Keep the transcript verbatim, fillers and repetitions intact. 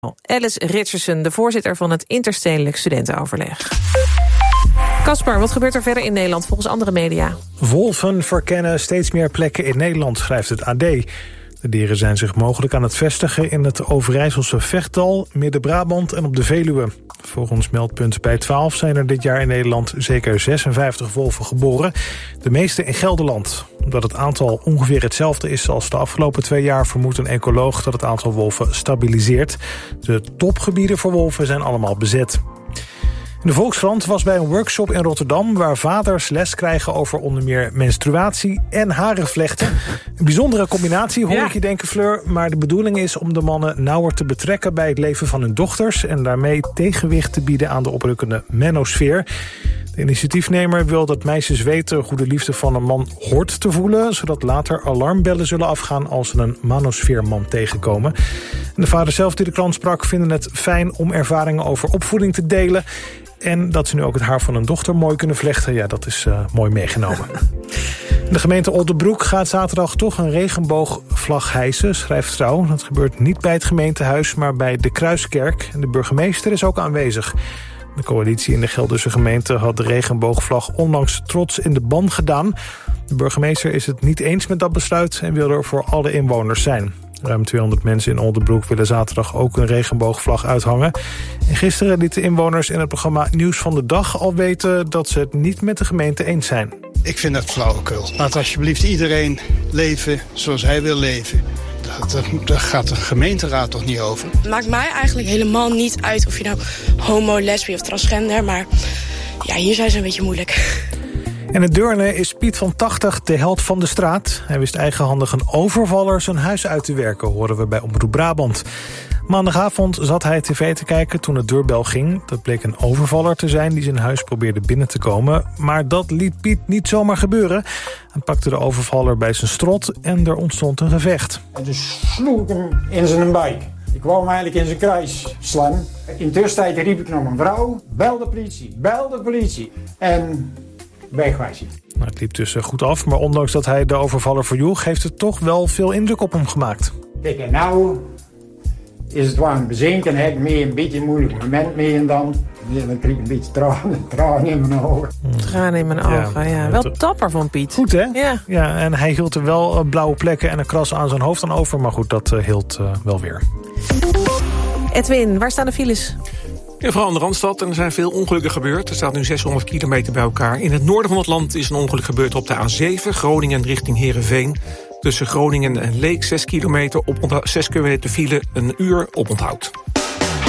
Alice Richardson, de voorzitter van het Interstedelijk Studentenoverleg. Caspar, wat gebeurt er verder in Nederland volgens andere media? Wolven verkennen steeds meer plekken in Nederland, schrijft het A D. De dieren zijn zich mogelijk aan het vestigen in het Overijsselse Vechtdal, Midden-Brabant en op de Veluwe. Volgens meldpunt bij twaalf zijn er dit jaar in Nederland zeker zesenvijftig wolven geboren. De meeste in Gelderland. Omdat het aantal ongeveer hetzelfde is als de afgelopen twee jaar, vermoedt een ecoloog dat het aantal wolven stabiliseert. De topgebieden voor wolven zijn allemaal bezet. De Volkskrant was bij een workshop in Rotterdam waar vaders les krijgen over onder meer menstruatie en harenvlechten. Een bijzondere combinatie, hoor ja. ik je denken, Fleur. Maar de bedoeling is om de mannen nauwer te betrekken bij het leven van hun dochters en daarmee tegenwicht te bieden aan de oprukkende manosfeer. De initiatiefnemer wil dat meisjes weten hoe de liefde van een man hoort te voelen, zodat later alarmbellen zullen afgaan als ze een manosfeerman tegenkomen. En de vader zelf die de krant sprak vinden het fijn om ervaringen over opvoeding te delen. En dat ze nu ook het haar van hun dochter mooi kunnen vlechten, ja, dat is uh, mooi meegenomen. De gemeente Oldenbroek gaat zaterdag toch een regenboogvlag hijsen, schrijft Trouw. Dat gebeurt niet bij het gemeentehuis, maar bij de Kruiskerk. En de burgemeester is ook aanwezig. De coalitie in de Gelderse gemeente had de regenboogvlag onlangs trots in de ban gedaan. De burgemeester is het niet eens met dat besluit en wil er voor alle inwoners zijn. Ruim tweehonderd mensen in Oldenbroek willen zaterdag ook een regenboogvlag uithangen. En gisteren lieten inwoners in het programma Nieuws van de Dag al weten dat ze het niet met de gemeente eens zijn. Ik vind dat flauwekul. Laat alsjeblieft iedereen leven zoals hij wil leven. Daar gaat de gemeenteraad toch niet over? Het maakt mij eigenlijk helemaal niet uit of je nou homo, lesbi of transgender, maar ja, hier zijn ze een beetje moeilijk. En in Deurne is Piet van tachtig de held van de straat. Hij wist eigenhandig een overvaller zijn huis uit te werken, horen we bij Omroep Brabant. Maandagavond zat hij tv te kijken toen de deurbel ging. Dat bleek een overvaller te zijn die zijn huis probeerde binnen te komen. Maar dat liet Piet niet zomaar gebeuren. Hij pakte de overvaller bij zijn strot en er ontstond een gevecht. En dus sloeg ik hem in zijn buik. Ik wou hem eigenlijk in zijn kruis slaan. In tussentijd riep ik naar mijn vrouw. Bel de politie, bel de politie. En weg was hij. Nou, het liep dus goed af, maar ondanks dat hij de overvaller verjoeg, heeft het toch wel veel indruk op hem gemaakt. Kijk, en nou is het wel een bezinken, heb ik mee een beetje een moeilijk moment mee en dan, dan kreeg ik een beetje tranen, tranen in mijn ogen. Tranen in mijn ogen, ja. ja. Wel het, dapper van Piet. Goed, hè? Ja. ja. En hij hield er wel blauwe plekken en een kras aan zijn hoofd aan over, maar goed, dat uh, hield uh, wel weer. Edwin, waar staan de files? Ja, vooral in de Randstad. En er zijn veel ongelukken gebeurd. Er staat nu zeshonderd kilometer bij elkaar. In het noorden van het land is een ongeluk gebeurd op de A zeven. Groningen richting Heerenveen. Tussen Groningen en Leek zes kilometer op zes kilometer file, een uur op onthoud.